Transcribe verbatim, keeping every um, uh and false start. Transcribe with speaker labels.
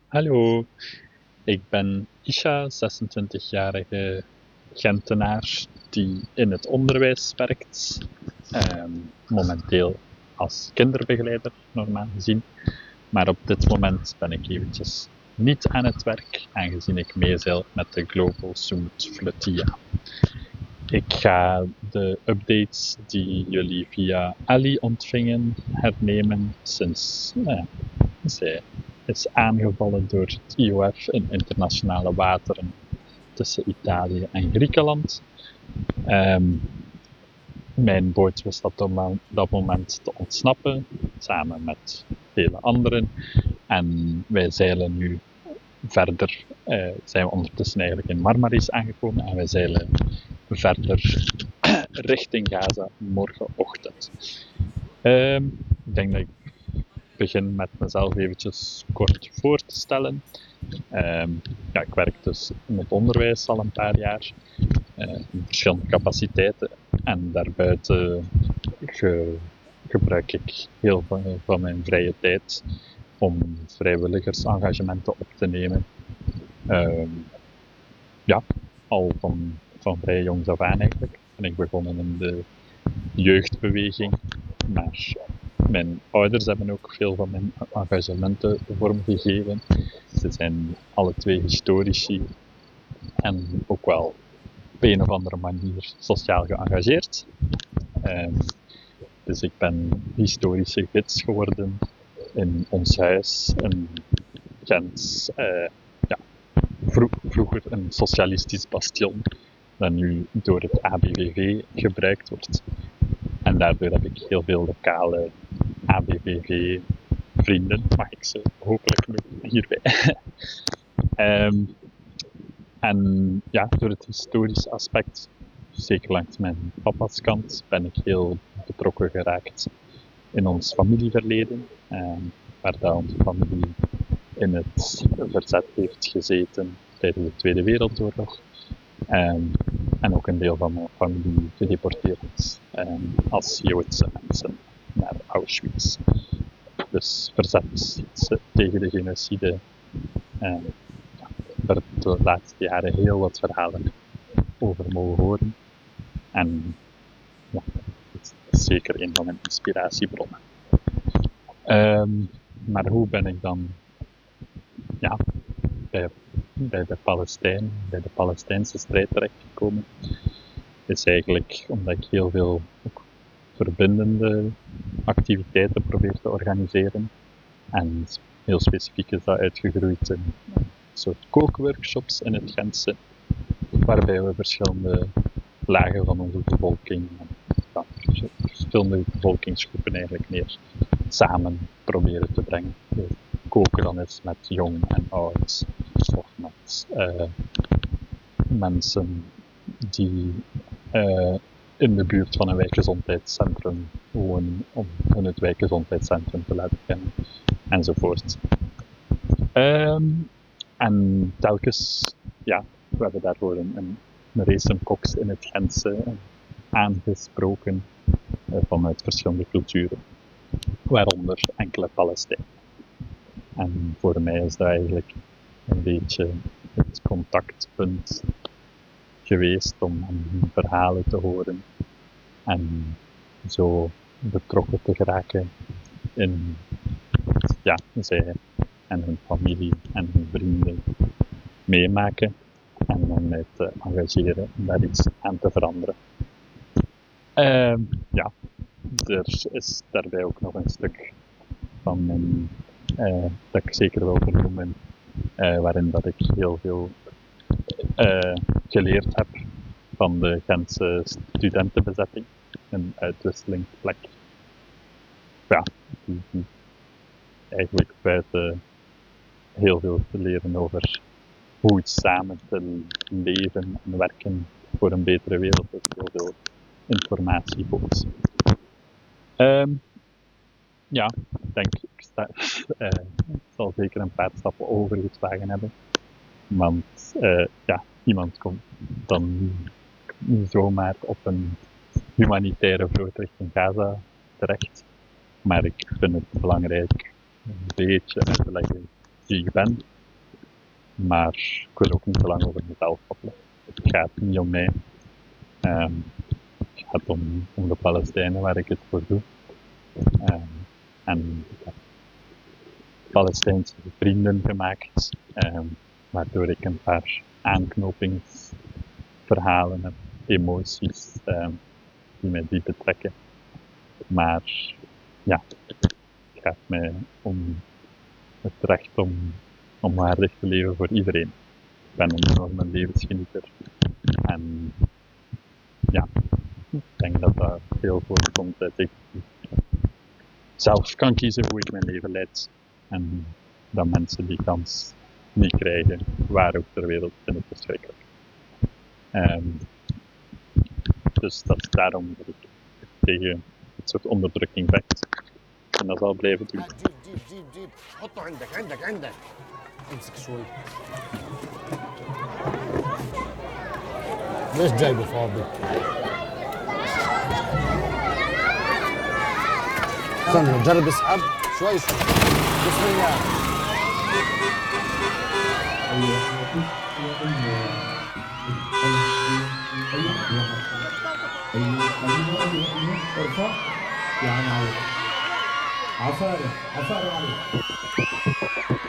Speaker 1: Hallo, ik ben Isha, zesentwintigjarige Gentenaar die in het onderwijs werkt. Ehm, momenteel als kinderbegeleider, normaal gezien. Maar op dit moment ben ik eventjes niet aan het werk, aangezien ik meezeil met de Global Summit Flotilla. Ik ga de updates die jullie via Ali ontvingen hernemen sinds nou, zij is aangevallen door het I O F in internationale wateren tussen Italië en Griekenland. Um, mijn boot wist op dat moment te ontsnappen, samen met vele anderen. En wij zeilen nu verder, uh, zijn we ondertussen eigenlijk in Marmaris aangekomen en wij zeilen verder richting Gaza morgenochtend. Um, ik denk dat ik begin met mezelf eventjes kort voor te stellen. Um, ja, ik werk dus in het onderwijs al een paar jaar, uh, in verschillende capaciteiten. En daarbuiten ge, gebruik ik heel van, van mijn vrije tijd om vrijwilligersengagementen op te nemen. Um, ja, al van, van vrij jongs af aan eigenlijk. Ben ik begonnen in de jeugdbeweging, maar mijn ouders hebben ook veel van mijn engagementen vormgegeven. Ze zijn alle twee historici en ook wel op een of andere manier sociaal geëngageerd. Um, dus ik ben historische gids geworden in ons huis in Gent. Uh, ja, vro- vroeger een socialistisch bastion dat nu door het A B V V gebruikt wordt. En daardoor heb ik heel veel lokale A B V V-vrienden, mag ik ze hopelijk noemen hierbij. um, en ja, door het historische aspect, zeker langs mijn papa's kant, ben ik heel betrokken geraakt in ons familieverleden, um, waar dat onze familie in het verzet heeft gezeten tijdens de Tweede Wereldoorlog. Um, en ook een deel van mijn familie gedeporteerd is um, als Joodse mensen naar Auschwitz. Dus verzet tegen de genocide. Um, ja, daar heb ik de laatste jaren heel wat verhalen over mogen horen. En ja, het is zeker een van mijn inspiratiebronnen. Um, maar hoe ben ik dan ja, bij, bij de Palestijn, bij de Palestijnse strijd terechtgekomen? Is eigenlijk omdat ik heel veel ook verbindende activiteiten probeer te organiseren. En heel specifiek is dat uitgegroeid in een soort kookworkshops in het Gentse, waarbij we verschillende lagen van onze bevolking, ja, verschillende bevolkingsgroepen eigenlijk meer samen proberen te brengen. Dus koken dan eens met jong en oud, of met uh, mensen die uh, in de buurt van een wijkgezondheidscentrum wonen, om hun het wijkgezondheidscentrum te laten kennen, enzovoort. Um, en telkens, ja, we hebben daarvoor een, een, een race koks in het Gentse aangesproken uh, vanuit verschillende culturen, waaronder enkele Palestijnen. En voor mij is dat eigenlijk een beetje het contactpunt geweest om, om hun verhalen te horen en zo betrokken te geraken in wat ja, zij en hun familie en hun vrienden meemaken en om mij te engageren om daar iets aan te veranderen. Uh, ja, er is daarbij ook nog een stuk van mijn, uh, dat ik zeker wil vernoemen, uh, waarin dat ik heel veel uh, geleerd heb van de Gentse studentenbezetting, een uitwisselingsplek. Ja, die, die eigenlijk buiten heel veel te leren over hoe het samen te leven en werken voor een betere wereld is, heel veel informatie bood. Um, ja, ik denk, ik, sta, uh, ik zal zeker een paar stappen overgeslagen hebben, want uh, ja, iemand komt dan niet zomaar op een humanitaire vloot richting Gaza terecht, maar ik vind het belangrijk een beetje uit te leggen wie ik ben Maar ik wil ook niet te lang over mezelf babbelen. Het gaat niet om mij. Um, het gaat om, om de Palestijnen waar ik het voor doe. Um, en ik heb Palestijnse vrienden gemaakt, um, waardoor ik een paar aanknopingsverhalen heb, emoties um, die mij diep betrekken. Maar ja, het gaat mij om het recht om, om waardig te leven voor iedereen. Ik ben een enorme levensgenieter. En ja, ik denk dat dat veel voorkomt dat ik zelf kan kiezen hoe ik mijn leven leid. En dat mensen die kans niet krijgen, waar ook ter wereld, vind ik verschrikkelijk. Um, dus dat is daarom dat ik tegen het soort onderdrukking vecht. En dat zal blijven doen.
Speaker 2: جيب جيب جيب جيب حطه عندك عندك عندك امسك شوي ليش جايبه فاضي؟ استنى نجرب اسحب شوي شوي بسم الله
Speaker 3: ارفع يعني عصاري عصاري عليه